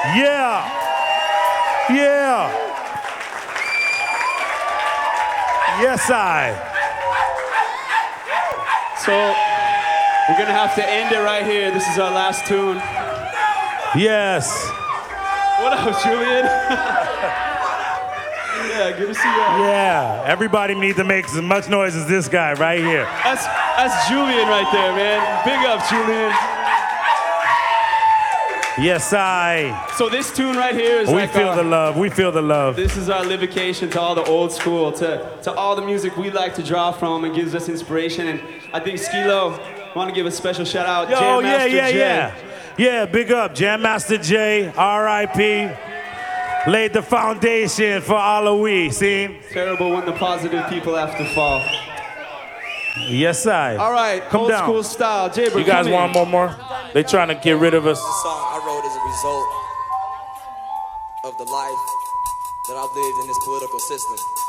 Yeah. Yeah. Yes, I. So we're gonna have to end it right here. This is our last tune. Yes. What up, Julian? Yeah, good to see you. Yeah. Everybody needs to make as much noise as this guy right here. That's Julian right there, man. Big up, Julian. Yes, I. So this tune right here is We feel the love. We feel the love. This is our livocation to all the old school, to all the music we like to draw from and gives us inspiration. And I think Skee-Lo, want to give a special shout out. Yo, Jam Master Jay. Yeah, big up. Jam Master Jay, R.I.P. Laid the foundation for all of we, see? Terrible when the positive people have to fall. Yes, I. All right, come old down. School style. Jaber, you guys want more? They trying to get rid of us. The song I wrote is a result of the life that I've lived in this political system.